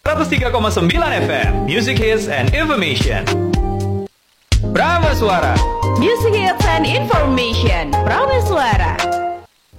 103,9 FM Music Hits and Information. Prama Suara Music Hits and Information.